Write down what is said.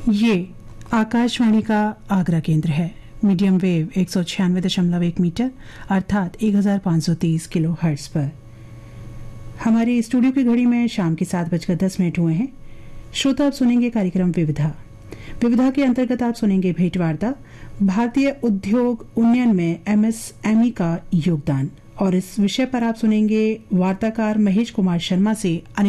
ये आकाशवाणी का आगरा केंद्र है। मीडियम वेव 196.1 मीटर अर्थात 1530 किलो हर्ट्ज पर। हमारे स्टूडियो की घड़ी में शाम के 7:10 हुए हैं। श्रोता आप सुनेंगे कार्यक्रम विविधा के अंतर्गत आप सुनेंगे भेंटवार्ता भारतीय उद्योग उन्नयन में एमएसएमई का योगदान, और इस विषय पर आप सुनेंगे वार्ताकार महेश कुमार शर्मा से